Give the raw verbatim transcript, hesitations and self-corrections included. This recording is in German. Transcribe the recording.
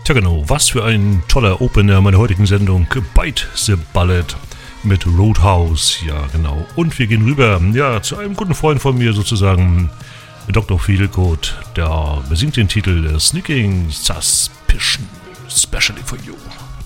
Tja genau, was für ein toller Opener meiner heutigen Sendung, Bite the Bullet mit Roadhouse, ja genau. Und wir gehen rüber, ja, zu einem guten Freund von mir sozusagen, Doktor Feelgood, der besingt den Titel Sneaking Suspicion, Especially for You.